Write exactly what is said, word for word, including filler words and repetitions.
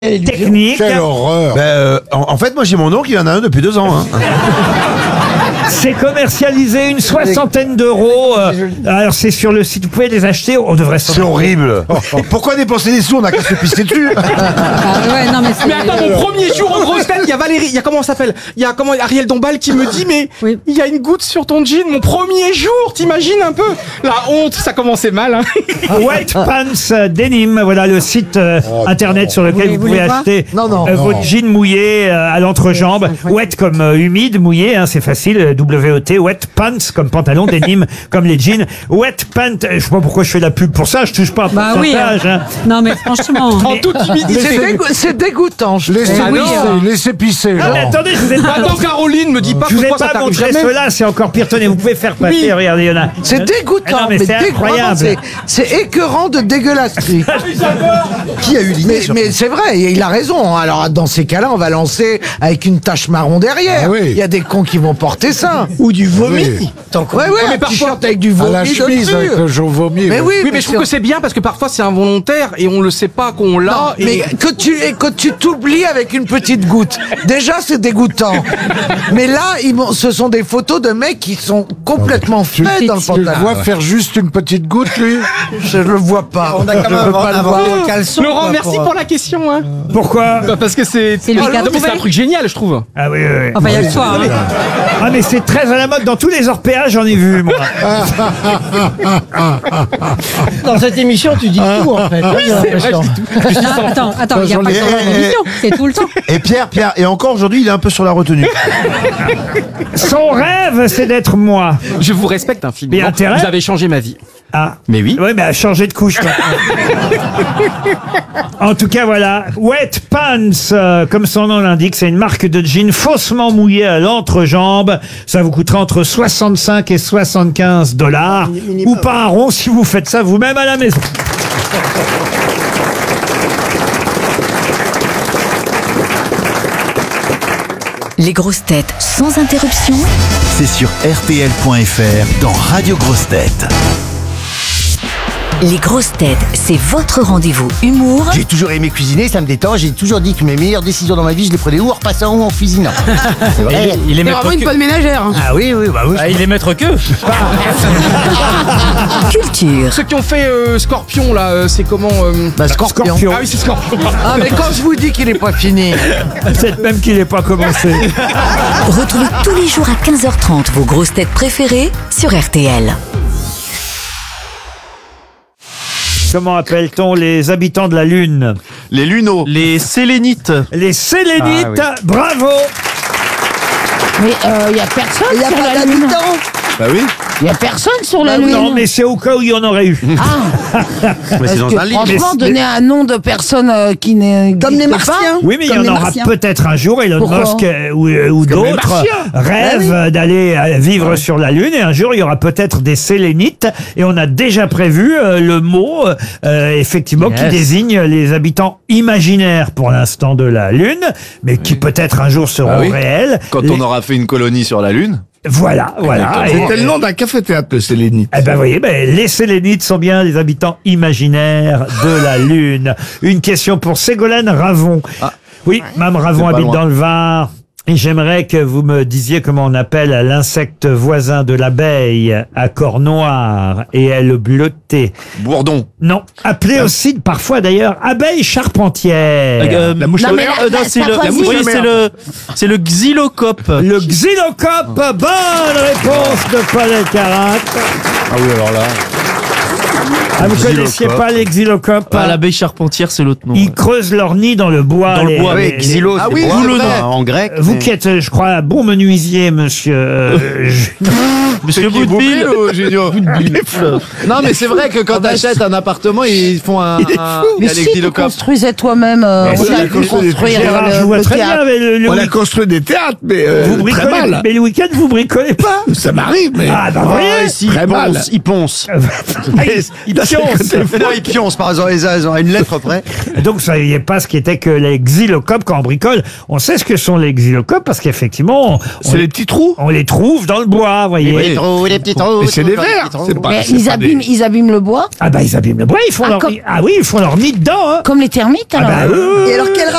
technique. Quelle horreur. Ben, euh, en, en fait, moi j'ai mon oncle, il en a un depuis deux ans. Hein. C'est commercialisé une soixantaine d'euros. Euh, alors c'est sur le site, vous pouvez les acheter. On devrait. C'est horrible. Pourquoi dépenser des sous? On a qu'à se pisser dessus. Ah ouais, non, mais, Mais attends, mon premier jour en grosse tête, il y a Valérie, il y a comment on s'appelle Il y a comment Ariel Dombal qui me dit mais Oui. il y a une goutte sur ton jean. Mon premier jour, t'imagines un peu la honte, ça commençait mal. Hein. Wet Pants Denim, voilà le site euh, internet sur lequel Vous vous, voulez pouvez pas acheter Non, non, euh, non. votre jean mouillé euh, à l'entrejambe. Wet comme euh, humide, mouillé, hein, c'est facile. W E T, Wet Pants comme pantalon, Denim comme les jeans. Wet Pants, euh, je sais pas pourquoi je fais la pub pour ça, je touche pas à Bah oui. pourcentage. Hein. Non, mais franchement. En toute humilité. C'est dégo- c'est dégoûtant. Laissez Ah non. pisser, laissez pisser. Ah, mais Jean. attendez, je vous ai pas, Attends, Caroline, me dis pas je vous ai pourquoi ça pas t'arrive montré jamais. cela, c'est encore pire. Tenez, vous pouvez faire passer, Oui. regardez, il y en a. C'est dégoûtant, Ah non, mais c'est dégoûtant, incroyable. c'est- C'est écœurant de dégueulasserie. Qui a eu l'idée? Mais, mais c'est vrai, il a raison. Alors dans ces cas-là, on va lancer avec une tache marron derrière. Ah oui. Il y a des cons qui vont porter ça. Ou du vomi. Oui. Ouais, ouais, mais un parfois- t-shirt avec du À vomi la chemise dessus. avec le jaune vomi. Mais oui, Oui, mais je trouve que c'est bien parce que parfois c'est involontaire et on le sait pas qu'on l'a. Non, et... mais que tu, et que tu t'oublies avec une petite goutte. Déjà, c'est dégoûtant. Mais là, ils m'ont- ce sont des photos de mecs qui sont complètement Tu, faits dans le tu le pantalon. vois faire juste une petite goutte, lui. Je le vois pas. On a quand Je même peux pas le voir. un caleçon. Laurent, quoi, merci pour, pour la question. Hein. Pourquoi? Bah, parce que c'est. C'est lui Ah, qui a non, mais trouvé. c'est un truc génial, je trouve. Ah oui, oui, oui. Enfin, il y a que toi. hein. Ah mais c'est très à la mode dans tous les orpéages, j'en ai vu moi. Dans cette émission, tu dis tout en fait. J'ai l'impression. Non, attends, attends, il n'y a pas que dans Eh, la émission, c'est tout le temps. Et Pierre, Pierre, et encore aujourd'hui, il est un peu sur la retenue. Son rêve, c'est d'être moi. Je vous respecte infiniment. Mais intérêt Vous avez changé ma vie. Ah. Mais oui. Ouais, mais à changer de couche. maintenant. En tout cas, voilà. Wet Pants, euh, comme son nom l'indique, c'est une marque de jeans faussement mouillée à l'entrejambe. Ça vous coûtera entre soixante-cinq et soixante-quinze dollars. Ou pas un rond si vous faites ça vous-même à la maison. Les grosses têtes sans interruption. C'est sur R T L point F R dans Radio Grosses Têtes. Les grosses têtes, c'est votre rendez-vous humour J'ai toujours aimé cuisiner, ça me détend. J'ai toujours dit que mes meilleures décisions dans ma vie, je les prenais ou en repassant ou en cuisinant. C'est vrai. Il est maître que... ménagère. Ah oui, oui, bah oui. Ah, il est maître que. culture. Ceux qui ont fait euh, Scorpion, là, euh, c'est comment euh... Bah, Scorpion. Scorpion. Ah oui, c'est Scorpion. Ah, mais quand je vous dis qu'il est pas fini. Peut-être même qu'il n'est pas commencé. Retrouvez tous les jours à quinze heures trente vos grosses têtes préférées sur R T L. Comment appelle-t-on les habitants de la Lune? Les luneaux. Les sélénites. Les Sélénites. Ah Bravo. Mais il y a personne Il n'y a sur pas la lune. d'habitants. Bah oui. Il y a personne sur la Bah oui. lune. Non, mais c'est au cas où il y en aurait eu. Ah, Mais c'est dans que un livre. franchement, Mais- donner un nom de personne euh, qui n'est Comme les n'existe pas. Martiens. Oui, mais il y Comme en les aura Martiens. peut-être un jour. Elon Pourquoi Musk euh, ou, euh, ou d'autres Martiens. rêvent Ah oui. d'aller euh, vivre sur la Lune. Et un jour, il y aura peut-être des Sélénites. Et on a déjà prévu euh, le mot, euh, effectivement, qui Yes. désigne les habitants imaginaires pour l'instant de la Lune, mais qui peut-être un jour seront Ah oui. réels. Quand Les- on aura fait une colonie sur la Lune. Voilà, voilà. Et- C'était le nom d'un café-théâtre, le Sélénite. Eh ben, vous voyez, ben, les Sélénites sont bien les habitants imaginaires de la Lune. Une question pour Ségolène Ravon. Oui, Mme Ravon C'est pas habite loin. dans le Var. Et j'aimerais que vous me disiez comment on appelle l'insecte voisin de l'abeille à corps noir et aile bleutée. Bourdon. Non, appelé aussi parfois d'ailleurs abeille charpentière. Euh, La mouche non, à mais mer. la- euh, non, c'est le, la mouche oui, à c'est mer. le, c'est le xylocope. Le xylocope, bonne réponse de Paul Elkarat. Ah oui, alors là. Ah, vous Xylocope. connaissiez pas les xylocops? Ah, l'abeille charpentière, c'est l'autre nom. Ils creusent leur nid dans le bois. Dans le les- bois, les- oui, les- Xylo, Ah c'est oui, bois, c'est vrai. en- en grec. Vous mais- qui êtes, je crois, un bon menuisier, monsieur. euh, je- Monsieur Qui est Boudeville. Boudeville ou Junio? Non, mais c'est vrai que quand t'achètes un appartement, ils font un. un- Mais il y a les si tu xylocopes. construisais toi-même, euh, Mais on si, a il pu construit des construire Gérard, le, je vois le très bien théâtre. avec le, le On a week- construit des théâtres, mais euh, vous très bricolez, mal. mais le week-end, vous bricolez pas. Ça m'arrive, mais... Ah, bah, vous voyez. Ah, si, Très il mal. ponce, il ponce. Ah, il- il pionce. Mais non, ils pioncent, par exemple, ils ont une lettre près. Donc, vous ne saviez pas ce qu'était que les xylocopes quand on bricole. On sait ce que sont les xylocopes parce qu'effectivement, on, C'est les petits trous. on les trouve dans le bois, vous voyez. Les trous, les petits trous. Mais c'est des trous, vers. petits trous. C'est pas, Mais c'est ils pas abîment, des- ils abîment le bois, Ah bah, ils abîment le bois, ils font Ah, leur comme- nid. Ah oui, ils font leur nid dedans, hein. comme les termites Ah alors. bah, oui, oui, oui. Et alors, quel